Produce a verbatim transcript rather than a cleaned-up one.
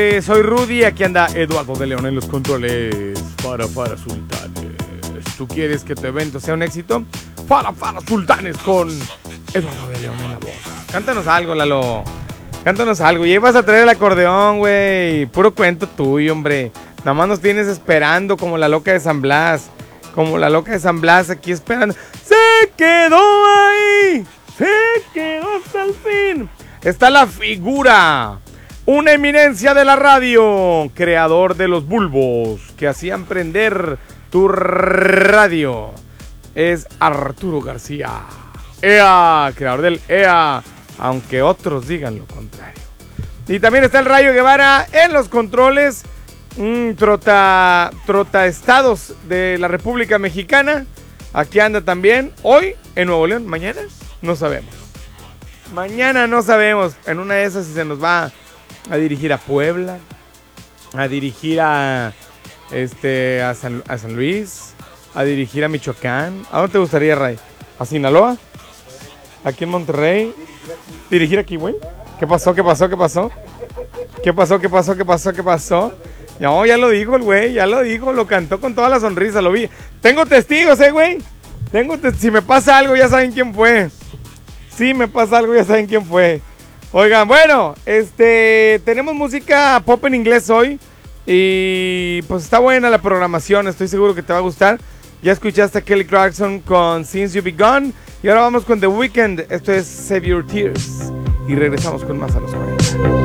Eh, soy Rudy, aquí anda Eduardo de León en los controles. Para para Sultanes. ¿Tú quieres que tu evento sea un éxito? Para para Sultanes con Eduardo de León en la voz. Cántanos algo, Lalo. Cántanos algo. Y ahí vas a traer el acordeón, güey. Puro cuento tuyo, hombre. Nada más nos tienes esperando como la loca de San Blas. Como la loca de San Blas aquí esperando. Se quedó ahí. Se quedó hasta el fin. Está la figura. Una eminencia de la radio. Creador de los bulbos que hacían prender tu radio. Es Arturo García. E A. Creador del E A. Aunque otros digan lo contrario. Y también está el Rayo Guevara en los controles. Mm, trota, trota estados de la República Mexicana. Aquí anda también. Hoy en Nuevo León. Mañana no sabemos. Mañana no sabemos. En una de esas si se nos va a dirigir a Puebla. A dirigir a este a San, a San Luis. A dirigir a Michoacán. ¿A dónde te gustaría, Ray? ¿A Sinaloa? ¿Aquí en Monterrey? ¿Dirigir aquí, güey? ¿Qué pasó? ¿Qué pasó? ¿Qué pasó? ¿Qué pasó? ¿Qué pasó? ¿Qué pasó? ¿Qué pasó? No, ya lo dijo el güey, ya lo dijo, lo cantó con toda la sonrisa, lo vi. Tengo testigos, eh, güey. Tengo te- si me pasa algo, ya saben quién fue. Si me pasa algo, ya saben quién fue. Oigan, bueno, este, tenemos música pop en inglés hoy. Y pues está buena la programación, estoy seguro que te va a gustar. Ya escuchaste a Kelly Clarkson con Since You Be Gone. Y ahora vamos con The Weeknd. Esto es Save Your Tears. Y regresamos con más a los cuarenta.